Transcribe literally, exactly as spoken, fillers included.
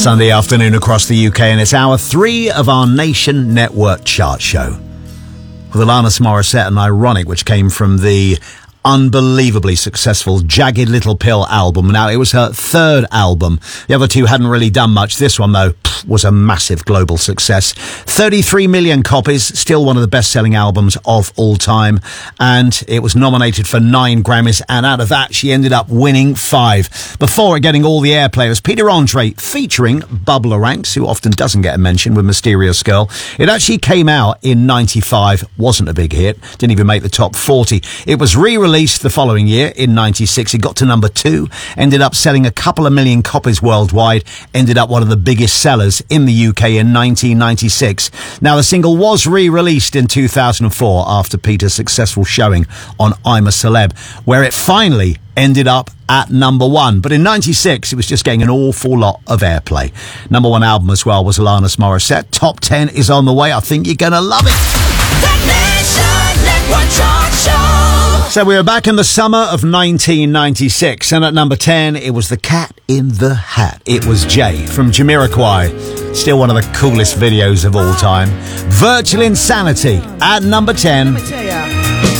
Sunday afternoon across the U K, and it's hour three of our Nation Network chart show. With Alanis Morissette and Ironic, which came from the unbelievably successful Jagged Little Pill album. Now, it was her third album. The other two hadn't really done much. This one, though, was a massive global success. thirty-three million copies, still one of the best-selling albums of all time. And it was nominated for nine Grammys, and out of that, she ended up winning five. Before getting all the airplay, it was Peter Andre featuring Bubba Ranks, who often doesn't get a mention, with Mysterious Girl. It actually came out in ninety-five, wasn't a big hit, didn't even make the top forty. It was re-released the following year in ninety-six. It got to number two, ended up selling a couple of million copies worldwide, ended up one of the biggest sellers in the U K in nineteen ninety-six. Now, the single was re-released in two thousand four after Peter's successful showing on I'm a Celeb, where it finally ended up at number one. But in ninety-six, it was just getting an awful lot of airplay. Number one album as well was Alanis Morissette. Top ten is on the way. I think you're going to love it. The Nation Network Chart Show. So we were back in the summer of nineteen ninety-six, and at number ten, it was The Cat in the Hat. It was Jay from Jamiroquai. Still one of the coolest videos of all time. Virtual Insanity at number ten.